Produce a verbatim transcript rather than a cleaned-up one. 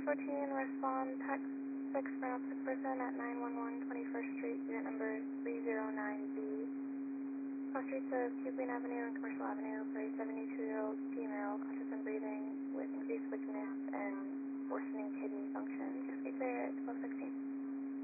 fourteen, respond text six for an upset person at nine one one twenty-first Street, unit number three zero nine B. Cross streets of Cuban Avenue and Commercial Avenue for a seventy-two-year-old female, conscious and breathing, with increased